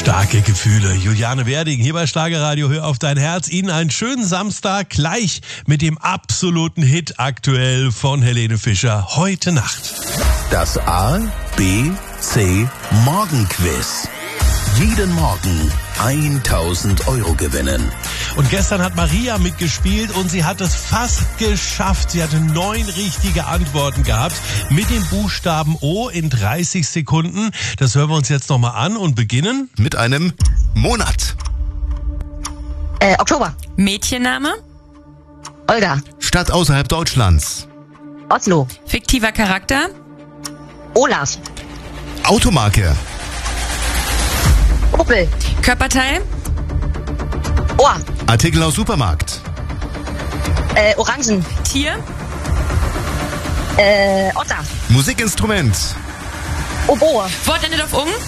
Starke Gefühle. Juliane Werding hier bei Schlagerradio. Hör auf dein Herz. Ihnen einen schönen Samstag gleich mit dem absoluten Hit aktuell von Helene Fischer. Heute Nacht. Das A, B, C Morgenquiz. Jeden Morgen 1.000 € gewinnen. Und gestern hat Maria mitgespielt und sie hat es fast geschafft. Sie hatte 9 richtige Antworten gehabt mit dem Buchstaben O in 30 Sekunden. Das hören wir uns jetzt nochmal an und beginnen mit einem Monat. Oktober. Mädchenname? Olga. Stadt außerhalb Deutschlands. Oslo. Fiktiver Charakter? Olaf. Automarke. Opel. Körperteil? Ohr. Artikel aus Supermarkt. Orangen. Tier? Otter. Musikinstrument. Oboe. Wort endet auf ung?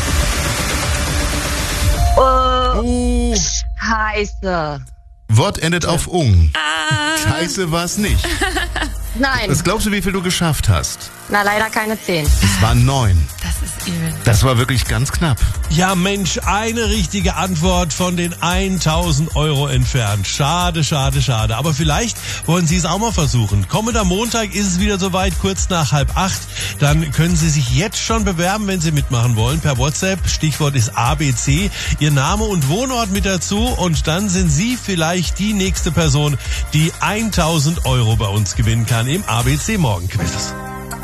Oh. Scheiße. Wort endet auf ung. Ah. Scheiße war's nicht. Nein. Was glaubst du, wie viel du geschafft hast? Na, leider keine 10. Es waren 9. Das ist übel. Das war wirklich ganz knapp. Ja Mensch, eine richtige Antwort von den 1.000 € entfernt. Schade, schade, schade. Aber vielleicht wollen Sie es auch mal versuchen. Kommender Montag ist es wieder soweit, kurz nach 7:30. Dann können Sie sich jetzt schon bewerben, wenn Sie mitmachen wollen. Per WhatsApp, Stichwort ist ABC, Ihr Name und Wohnort mit dazu. Und dann sind Sie vielleicht die nächste Person, die 1.000 € bei uns gewinnen kann im ABC Morgenquiz.